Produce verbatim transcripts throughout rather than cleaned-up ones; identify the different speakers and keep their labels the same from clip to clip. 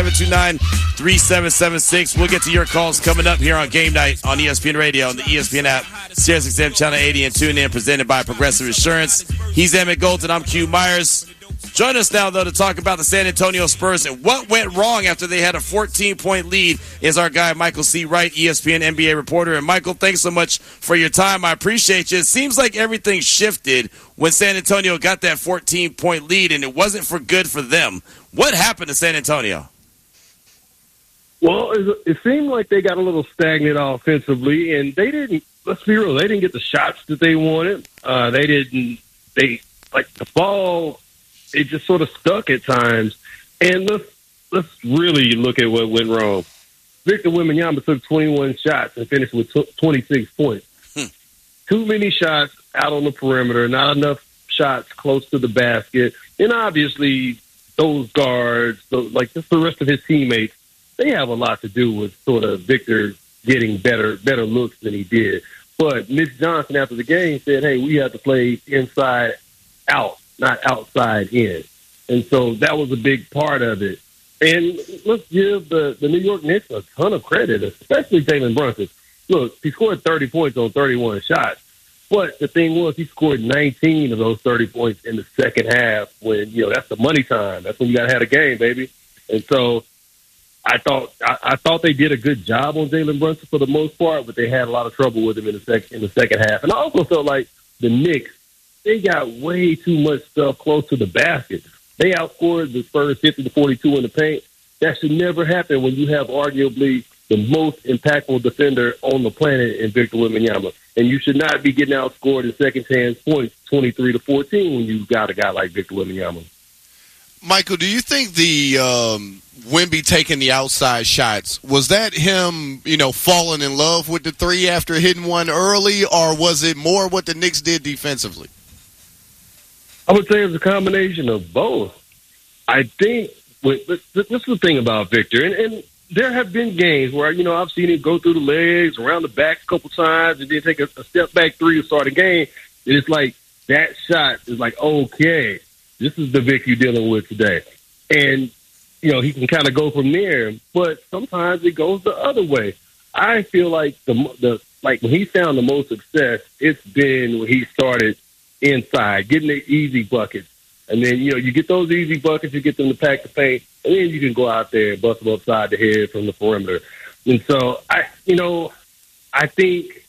Speaker 1: seven two nine, three seven seven six. We'll get to your calls coming up here on Game Night on E S P N Radio, on the E S P N app, Sirius X M Channel eighty, and tune in, presented by Progressive Insurance. He's Emmett Golden. I'm Q Myers. Join us now, though, to talk about the San Antonio Spurs and what went wrong after they had a fourteen-point lead is our guy, Michael C. Wright, E S P N N B A reporter. And, Michael, thanks so much for your time. I appreciate you. It seems like everything shifted when San Antonio got that fourteen-point lead, and it wasn't for good for them. What happened to San Antonio?
Speaker 2: Well, it, it seemed like they got a little stagnant offensively, and they didn't, let's be real, they didn't get the shots that they wanted. Uh, they didn't, they, like, the ball, it just sort of stuck at times. And let's let's really look at what went wrong. Victor Wembanyama took twenty-one shots and finished with twenty-six points. Hmm. Too many shots out on the perimeter, not enough shots close to the basket. And obviously, those guards, those, like just the rest of his teammates, they have a lot to do with sort of Victor getting better better looks than he did. But Mitch Johnson, after the game, said, hey, we have to play inside out, not outside in. And so that was a big part of it. And let's give the, the New York Knicks a ton of credit, especially Jalen Brunson. Look, he scored thirty points on thirty-one shots. But the thing was, he scored nineteen of those thirty points in the second half when, you know, that's the money time. That's when you got to have a game, baby. And so I thought I, I thought they did a good job on Jalen Brunson for the most part, but they had a lot of trouble with him in the, sec- in the second half. And I also felt like the Knicks, they got way too much stuff close to the basket. They outscored the Spurs fifty to forty-two in the paint. That should never happen when you have arguably the most impactful defender on the planet in Victor Wembanyama. And you should not be getting outscored in second chance points twenty-three to fourteen when you've got a guy like Victor Wembanyama.
Speaker 3: Michael, do you think the um, Wemby taking the outside shots, was that him, you know, falling in love with the three after hitting one early, or was it more what the Knicks did defensively?
Speaker 2: I would say it's a combination of both. I think with, this is the thing about Victor, and, and there have been games where, you know, I've seen him go through the legs, around the back a couple times, and then take a, a step back three to start a game. And it's like that shot is like, okay, this is the Vic you're dealing with today. And, you know, he can kind of go from there, but sometimes it goes the other way. I feel like the the like when he found the most success, it's been when he started inside, getting the easy buckets. And then, you know, you get those easy buckets, you get them to pack the paint, and then you can go out there and bust them upside the head from the perimeter. And so, I, you know, I think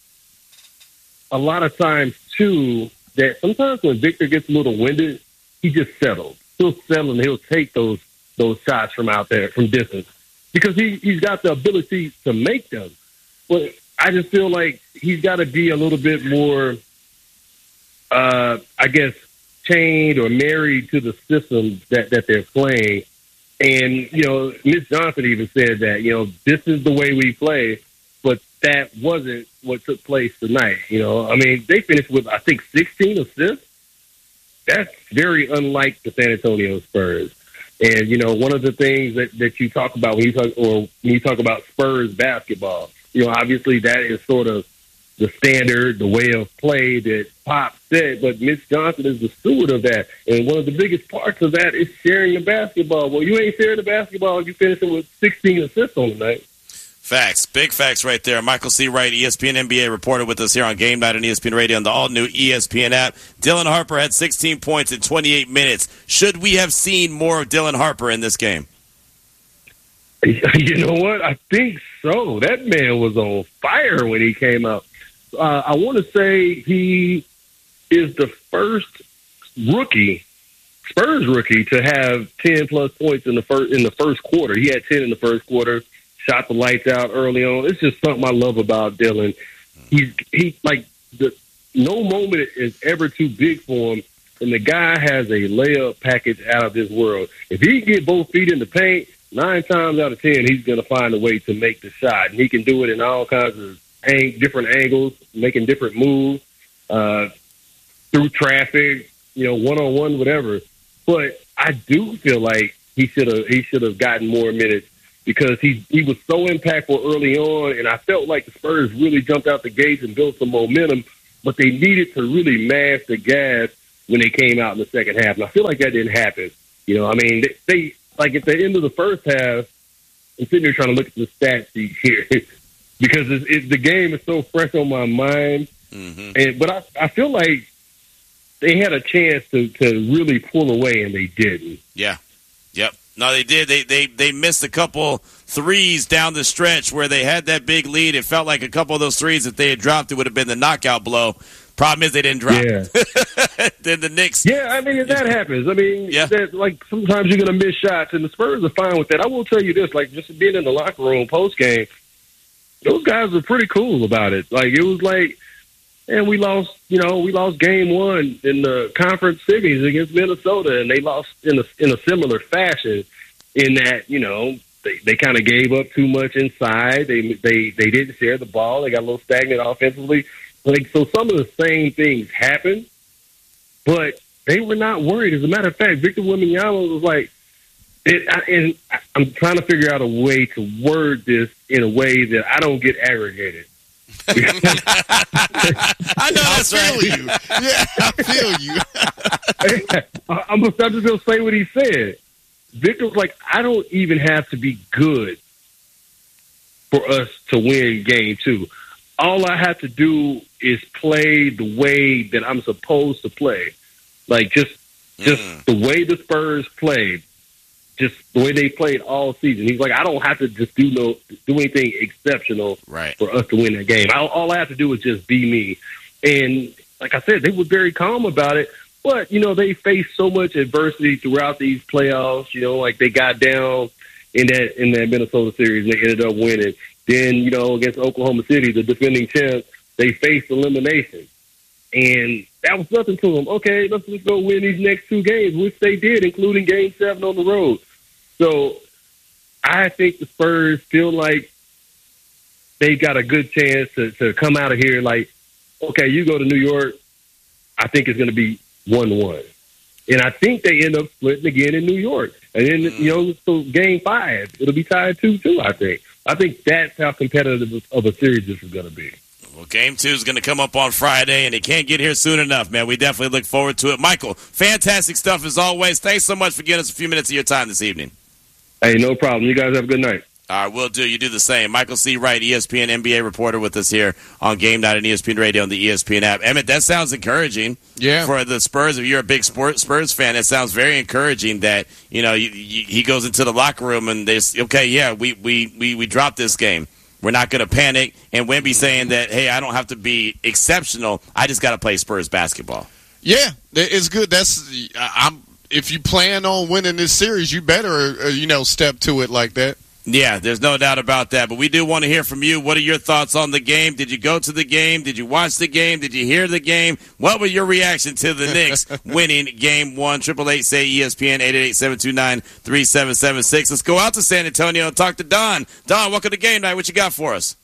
Speaker 2: a lot of times, too, that sometimes when Victor gets a little winded, he just settles. He'll settle and he'll take those those shots from out there, from distance, because he, he's got the ability to make them. But I just feel like he's got to be a little bit more, uh, I guess, chained or married to the system that, that they're playing. And, you know, Mitch Johnson even said that, you know, this is the way we play, but that wasn't what took place tonight. You know, I mean, they finished with, I think, sixteen assists. That's very unlike the San Antonio Spurs. And, you know, one of the things that, that you talk about when you talk, or when you talk about Spurs basketball, you know, obviously that is sort of the standard, the way of play that Pop said, but Mitch Johnson is the steward of that. And one of the biggest parts of that is sharing the basketball. Well, you ain't sharing the basketball if you finish it with sixteen assists on the night.
Speaker 1: Facts. Big facts right there. Michael C. Wright, E S P N N B A reporter with us here on Game Night on E S P N Radio and the all-new E S P N app. Dylan Harper had sixteen points in twenty-eight minutes. Should we have seen more of Dylan Harper in this game?
Speaker 2: You know what? I think so. That man was on fire when he came out. Uh, I want to say he is the first rookie, Spurs rookie, to have ten plus points in the first in the first quarter. He had ten in the first quarter. Shot the lights out early on. It's just something I love about Dylan. He's he like the no moment is ever too big for him, and the guy has a layup package out of this world. If he can get both feet in the paint, nine times out of ten, he's going to find a way to make the shot, and he can do it in all kinds of ang- different angles, making different moves uh, through traffic, you know, one on one, whatever. But I do feel like he should have he should have gotten more minutes, because he he was so impactful early on, and I felt like the Spurs really jumped out the gates and built some momentum, but they needed to really mash the gas when they came out in the second half. And I feel like that didn't happen. You know, I mean, they, they like at the end of the first half, I'm sitting here trying to look at the stat sheet here because it's, it, the game is so fresh on my mind. Mm-hmm. And but I, I feel like they had a chance to, to really pull away, and they didn't.
Speaker 1: Yeah. Yep. No, they did. They they they missed a couple threes down the stretch where they had that big lead. It felt like a couple of those threes, if they had dropped, it would have been the knockout blow. Problem is they didn't drop.
Speaker 2: Yeah.
Speaker 1: Then the Knicks.
Speaker 2: Yeah, I mean, that happens. I mean, yeah. that, like, sometimes you're going to miss shots, and the Spurs are fine with that. I will tell you this, like, just being in the locker room post-game, those guys were pretty cool about it. Like, it was like, and we lost, you know, we lost game one in the conference semis against Minnesota, and they lost in a, in a similar fashion in that, you know, they, they kind of gave up too much inside. They, they, they didn't share the ball. They got a little stagnant offensively. Like, so some of the same things happened, but they were not worried. As a matter of fact, Victor Wembanyama was like, it, I, and I'm trying to figure out a way to word this in a way that I don't get aggravated.
Speaker 1: I know that's
Speaker 3: I feel
Speaker 1: right.
Speaker 3: you. Yeah, I feel you.
Speaker 2: I'm just, I'm just going to say what he said. Victor was like, I don't even have to be good for us to win game two. All I have to do is play the way that I'm supposed to play. Like, just just mm. the way the Spurs played, just the way they played all season. He's like, I don't have to just do no do anything exceptional
Speaker 1: right.
Speaker 2: for us to win that game. I, all I have to do is just be me. And like I said, they were very calm about it. But, you know, they faced so much adversity throughout these playoffs. You know, like they got down in that in that Minnesota series and they ended up winning. Then, you know, against Oklahoma City, the defending champs, they faced elimination. And that was nothing to them. Okay, let's just go win these next two games, which they did, including game seven on the road. So I think the Spurs feel like they got a good chance to, to come out of here like, okay, you go to New York, I think it's going to be one one. And I think they end up splitting again in New York. And then, mm. you know, so game five, it'll be tied two two, I think. I think that's how competitive of a series this is going to be.
Speaker 1: Well, game two is going to come up on Friday, and it can't get here soon enough, man. We definitely look forward to it. Michael, fantastic stuff as always. Thanks so much for giving us a few minutes of your time this evening.
Speaker 2: Hey, no problem. You guys have a good night.
Speaker 1: All right, we'll do. You do the same. Michael C. Wright, E S P N N B A reporter with us here on Game Night and E S P N Radio and the E S P N app. Emmett, that sounds encouraging.
Speaker 3: Yeah.
Speaker 1: For the Spurs, if you're a big sport, Spurs fan, it sounds very encouraging that, you know, you, you, he goes into the locker room and there's, okay, yeah, we, we, we, we dropped this game. We're not going to panic. And Wemby saying that, hey, I don't have to be exceptional. I just got to play Spurs basketball.
Speaker 3: Yeah, it's good. That's I'm. If you plan on winning this series, you better, you know, step to it like that.
Speaker 1: Yeah, there's no doubt about that. But we do want to hear from you. What are your thoughts on the game? Did you go to the game? Did you watch the game? Did you hear the game? What was your reaction to the Knicks winning game one? Triple eight say E S P N eight eight eight seven two nine three seven seven six. Let's go out to San Antonio and talk to Don. Don, welcome to Game Night. What you got for us?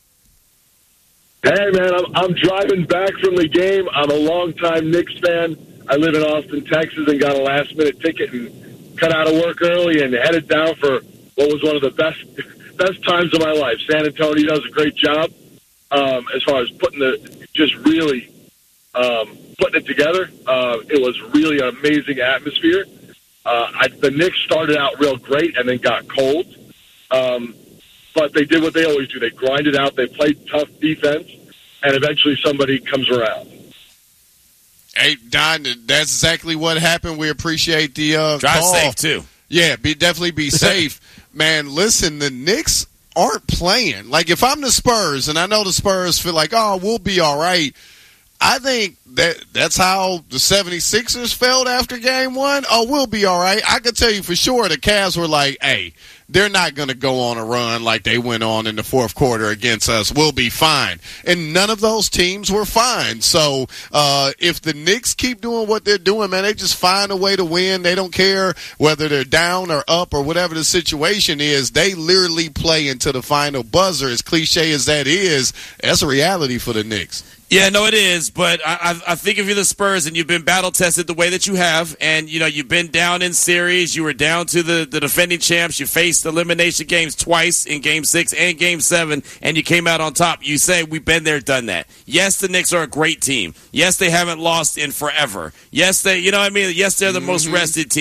Speaker 4: Hey man, I'm I'm driving back from the game. I'm a longtime Knicks fan. I live in Austin, Texas, and got a last minute ticket and cut out of work early and headed down for what was one of the best best times of my life. San Antonio does a great job um, as far as putting the just really um, putting it together. Uh, it was really an amazing atmosphere. Uh, I, the Knicks started out real great and then got cold, um, but they did what they always do. They grinded out. They played tough defense, and eventually somebody comes around.
Speaker 3: Hey, Don, that's exactly what happened. We appreciate the uh,
Speaker 1: Drive
Speaker 3: call.
Speaker 1: safe, too.
Speaker 3: Yeah, be definitely be safe. Man, listen, the Knicks aren't playing. Like, if I'm the Spurs, and I know the Spurs feel like, oh, we'll be all right, I think that that's how the seventy-sixers felt after game one. Oh, we'll be all right. I can tell you for sure the Cavs were like, hey, they're not going to go on a run like they went on in the fourth quarter against us. We'll be fine. And none of those teams were fine. So uh, if the Knicks keep doing what they're doing, man, they just find a way to win. They don't care whether they're down or up or whatever the situation is. They literally play into the final buzzer. As cliche as that is, that's a reality for the Knicks.
Speaker 1: Yeah, no, it is. But I, I think if you're the Spurs and you've been battle tested the way that you have, and you know you've been down in series, you were down to the, the defending champs, you faced elimination games twice in Game Six and Game Seven, and you came out on top. You say we've been there, done that. Yes, the Knicks are a great team. Yes, they haven't lost in forever. Yes, they, you know what I mean. Yes, they're the mm-hmm. most rested team.